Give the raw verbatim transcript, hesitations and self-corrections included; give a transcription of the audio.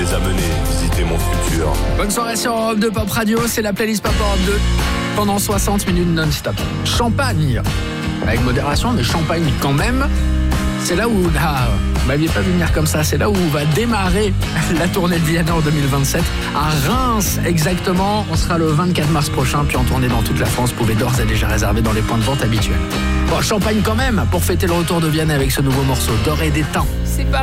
vous amener visiter mon futur. Bonne soirée sur Europe deux Pop Radio, c'est la playlist Pop Europe deux pendant soixante minutes non-stop. Champagne, avec modération, mais champagne quand même. C'est là où, ah, vous m'aviez pas vu venir comme ça, c'est là où va démarrer la tournée de Vianney en deux mille vingt-sept, à Reims exactement. On sera le vingt-quatre mars prochain, puis en tournée dans toute la France. Vous pouvez d'ores et déjà réserver dans les points de vente habituels. Bon, champagne quand même, pour fêter le retour de Vianney avec ce nouveau morceau, Doré des temps. C'est pas